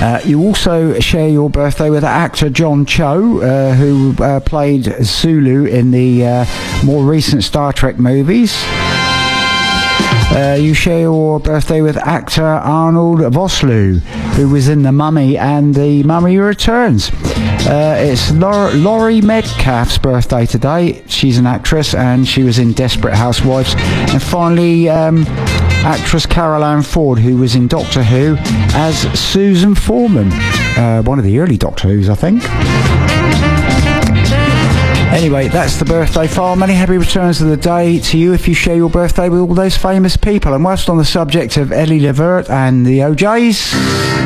You also share your birthday with actor John Cho, who played Sulu in the more recent Star Trek movies. You share your birthday with actor Arnold Vosloo, who was in The Mummy and The Mummy Returns. It's Laurie Metcalf's birthday today. She's an actress and she was in Desperate Housewives. And finally, actress Carol Ann Ford, who was in Doctor Who as Susan Foreman. One of the early Doctor Who's, I think. Anyway, that's the birthday file. Many happy returns of the day to you if you share your birthday with all those famous people. And whilst on the subject of Ellie Levert and the OJs...